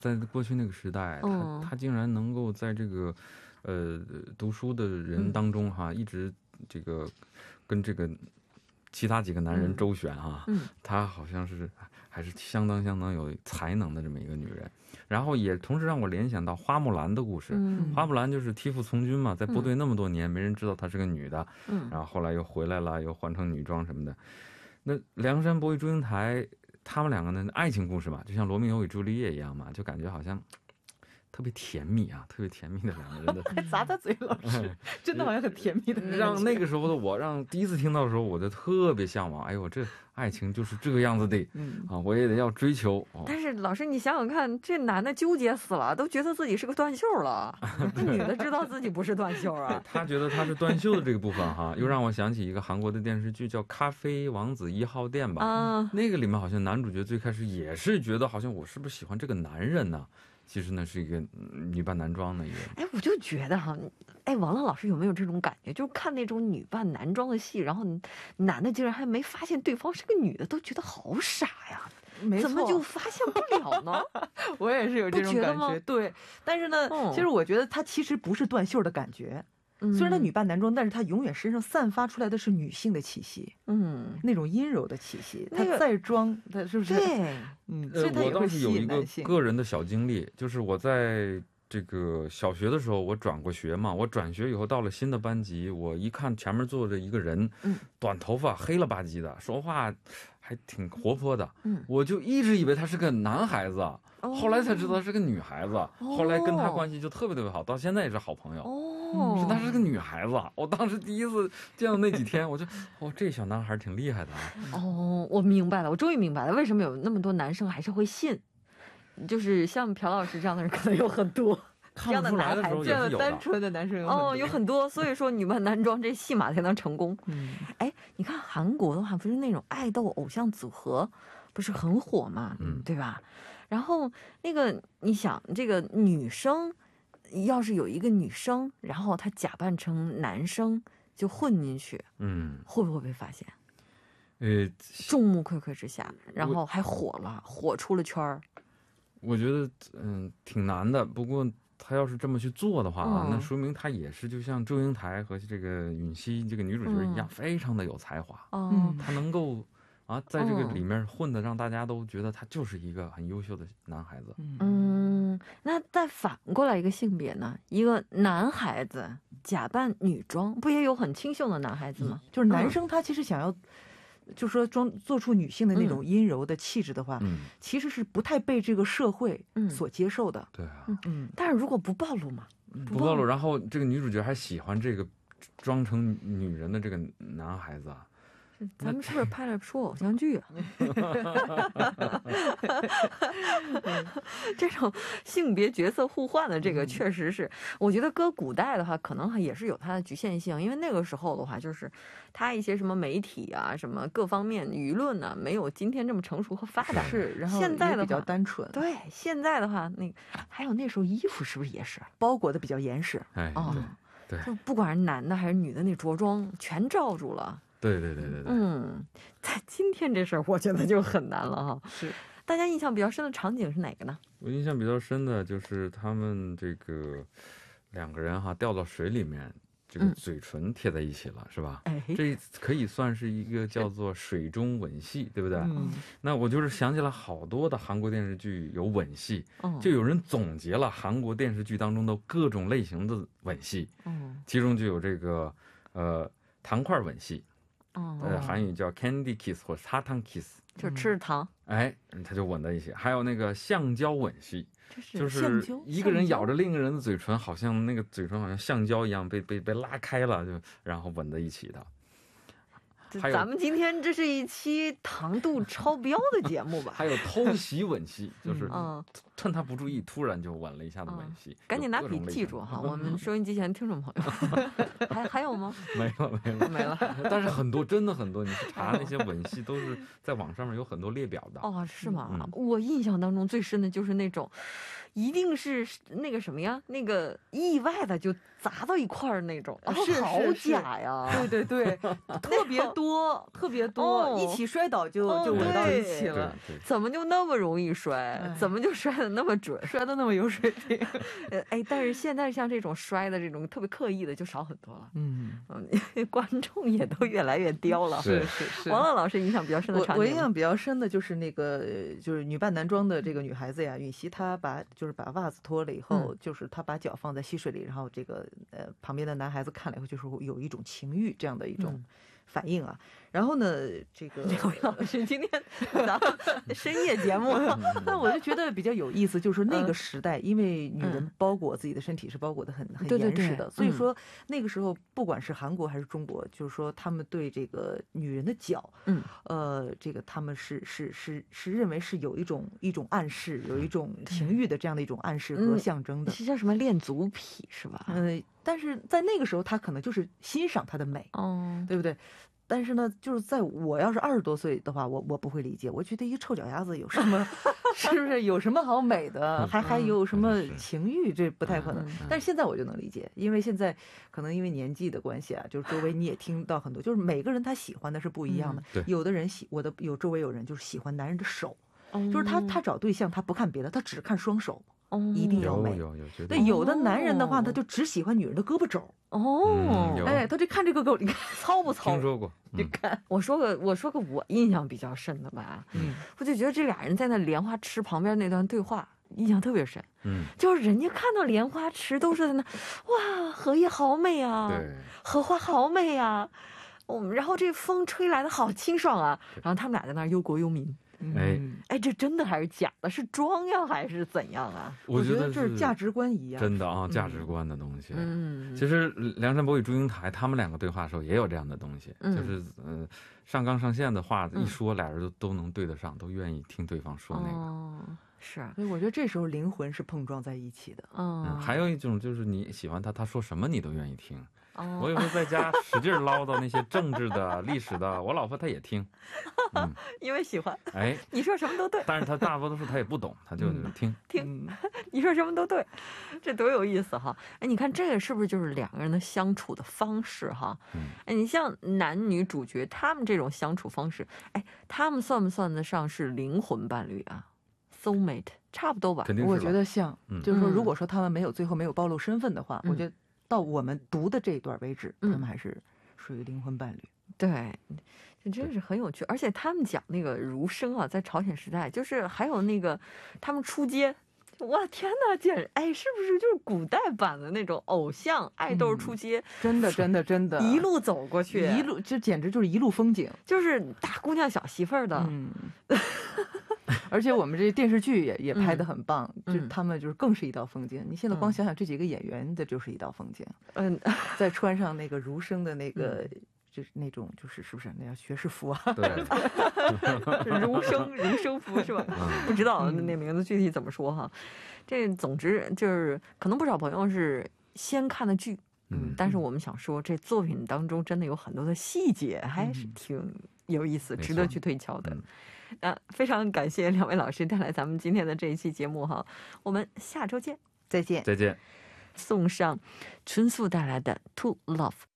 在过去那个时代，他竟然能够在这个读书的人当中哈，一直这个跟这个其他几个男人周旋哈，他好像是还是相当有才能的这么一个女人。然后也同时让我联想到花木兰的故事。花木兰就是替父从军嘛，在部队那么多年，没人知道她是个女的，然后后来又回来了，又换成女装什么的。那梁山伯与祝英台他们两个的爱情故事嘛，就像罗密欧与朱丽叶一样嘛，就感觉好像特别甜蜜啊，特别甜蜜的两个人的还咂咂嘴老师，真的好像很甜蜜的。 让那个时候的我，让第一次听到的时候，我就特别向往。哎呦，这爱情就是这个样子的啊，我也得要追求。 但是老师，你想想看，这男的纠结死了，都觉得自己是个断袖了，那女的知道自己不是断袖啊。 他觉得他是断袖的这个部分哈，又让我想起一个韩国的电视剧叫《咖啡王子1号店》吧。那个里面好像男主角最开始也是觉得好像我是不是喜欢这个男人呢？其实呢是一个女扮男装的一个。 哎，我就觉得哈，哎，王乐老师有没有这种感觉？就是看那种女扮男装的戏，然后男的竟然还没发现对方是个女的，都觉得好傻呀。怎么就发现不了呢？ 我也是有这种感觉。对，但是呢，其实我觉得他其实不是断袖的感觉。虽然他女扮男装，但是他永远身上散发出来的是女性的气息，那种阴柔的气息。他再装，他是不是？ 对， 所以他也会吸引男性。 我倒是有一个个人的小经历，就是我在这个小学的时候，我转过学嘛，我转学以后到了新的班级，我一看前面坐着一个人，短头发，黑了吧唧的，说话还挺活泼的，我就一直以为他是个男孩子，后来才知道是个女孩子，后来跟他关系就特别好，到现在也是好朋友。是她是个女孩子，我当时第一次见到那几天，我就这小男孩挺厉害的啊。 我明白了，我终于明白了，为什么有那么多男生还是会信，就是像朴老师这样的人可能有很多。 看不出来的时候也是有的， 这样的单纯的男生有很多，所以说女扮男装这戏码才能成功。哎，你看韩国的话，不是那种爱豆偶像组合不是很火嘛，对吧？然后那个你想，这个女生要是有一个女生，然后她假扮成男生就混进去，会不会被发现？众目睽睽之下，然后还火了，火出了圈儿。 我觉得挺难的，不过他要是这么去做的话，那说明他也是就像祝英台和这个允熙这个女主角一样，非常的有才华。他能够在这个里面混的，让大家都觉得他就是一个很优秀的男孩子。 那再反过来一个性别呢？一个男孩子假扮女装，不也有很清秀的男孩子吗？ 就是男生他其实想要，就说做出女性的那种阴柔的气质的话，其实是不太被这个社会所接受的。 对啊， 但是如果不暴露嘛， 不暴露，然后这个女主角还喜欢这个装成女人的这个男孩子啊。 咱们是不是拍了出偶像剧啊？这种性别角色互换的这个确实是，我觉得搁古代的话，可能也是有它的局限性，因为那个时候的话，就是它一些什么媒体啊，什么各方面舆论呢，没有今天这么成熟和发达。 是，然后现在的比较单纯。 对，现在的话，那还有那时候衣服是不是也是包裹的比较严实？ 对， 就不管是男的还是女的，那着装全罩住了。 对， 在今天这事儿，我觉得就很难了哈。 是， 大家印象比较深的场景是哪个呢？ 我印象比较深的就是他们这个两个人掉到水里面，这个嘴唇贴在一起了，是吧？这可以算是一个叫做水中吻戏，对不对？那我就是想起了好多的韩国电视剧有吻戏，就有人总结了韩国电视剧当中的各种类型的吻戏，其中就有这个糖块吻戏。韩语叫 candy kiss 或沙糖 kiss， 就吃糖， 他就吻在一起。还有那个橡胶吻戏，就是一个人咬着另一个人的嘴唇，好像那个嘴唇好像橡胶一样被拉开了，就然后吻在一起的。 咱们今天这是一期糖度超标的节目吧？ 还有偷袭吻戏，就是趁他不注意，突然就吻了一下的吻戏。 赶紧拿笔记住哈，我们收音机前听众朋友。还有吗？没了。 但是很多，真的很多，你去查那些吻戏，都是在网上面有很多列表的。 是吗？我印象当中最深的就是那种一定是那个什么呀，那个意外的就砸到一块儿那种， 是好假呀！ 对对对，特别多，特别多，一起摔倒就吻到一起了。 怎么就那么容易摔？怎么就摔得那么准？ 摔得那么有水平？ 哎，但是现在像这种摔的这种特别刻意的就少很多了。观众也都越来越刁了。 是是是。 王乐老师印象比较深的场景， 我印象比较深的就是那个就是女扮男装的这个女孩子呀，允熙她把袜子脱了以后，就是她把脚放在溪水里，然后这个旁边的男孩子看了以后，就是有一种情欲这样的一种反应啊。然后呢，这个两位老师今天咱们深夜节目， 那我就觉得比较有意思，就是那个时代，因为女人包裹自己的身体是包裹的很严实的，所以说那个时候不管是韩国还是中国，就是说他们对这个女人的脚，这个他们是认为是有一种暗示，有一种情欲的这样的一种暗示和象征的， 是叫什么恋足癖是吧？ 但是在那个时候，他可能就是欣赏她的美，对不对？但是呢，就是在我要是20多岁的话，我不会理解。我觉得一个臭脚丫子有什么，是不是有什么好美的？还有什么情欲？这不太可能。但是现在我就能理解，因为现在可能因为年纪的关系啊，就是周围你也听到很多，就是每个人他喜欢的是不一样的。有的人周围有人就是喜欢男人的手，就是他找对象他不看别的，他只看双手。一定要美。对，有的男人的话，他就只喜欢女人的胳膊肘。哎，他就看这个狗，你看糙不糙？ 听说过。 你看， 我说个我印象比较深的吧。我就觉得这俩人在那莲花池旁边那段对话印象特别深。就是人家看到莲花池都是在那，哇，荷叶好美啊，对，荷花好美啊，然后这风吹来的好清爽啊，然后他们俩在那忧国忧民。哎，这真的还是假的？是装呀，还是怎样啊？ 我觉得这是价值观一样， 真的啊，价值观的东西。其实梁山伯与祝英台他们两个对话的时候也有这样的东西，就是上纲上线的话一说，俩人都能对得上，都愿意听对方说那个。 是， 所以我觉得这时候灵魂是碰撞在一起的。 还有一种就是你喜欢他说什么你都愿意听。我有时候在家使劲唠叨那些政治的、历史的，我老婆她也听， 因为喜欢。 哎， 你说什么都对， 但是她大多数她也不懂，她就听。 你说什么都对，这多有意思哈！哎，你看这个是不是就是两个人的相处的方式哈？哎，你像男女主角他们这种相处方式，哎，他们算不算得上是灵魂伴侣啊 ？Soul mate， 差不多吧？ 肯定是。 我觉得像，就是说，如果说他们最后没有暴露身份的话，我觉得。到我们读的这一段为止，他们还是属于灵魂伴侣。 对，这真是很有趣。而且他们讲那个儒生啊，在朝鲜时代，就是还有那个他们出街，哇天哪，简直哎，是不是就是古代版的那种偶像爱豆出街？ 真的， 一路走过去， 一路这简直就是一路风景， 就是大姑娘小媳妇儿的。 而且我们这电视剧也拍得很棒，就他们就是更是一道风景。你现在光想想这几个演员的就是一道风景。再穿上那个儒生的那个，就是那种是不是那叫学士服啊？ 对， 儒生服是吧？不知道那名字具体怎么说哈。这总之就是可能不少朋友是先看的剧，但是我们想说这作品当中真的有很多的细节还是挺有意思，值得去推敲的。非常感谢两位老师带来咱们今天的这一期节目哈，我们下周见， 再见。 送上春素带来的《To Love》。